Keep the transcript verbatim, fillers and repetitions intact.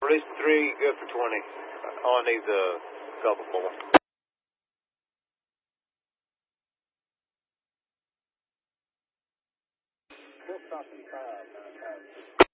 Release three, good for twenty. All I need a couple more. Four, copy five.